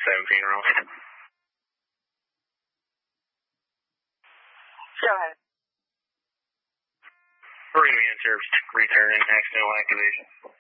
funeral. Go ahead. We're going to answer return and accidental activation.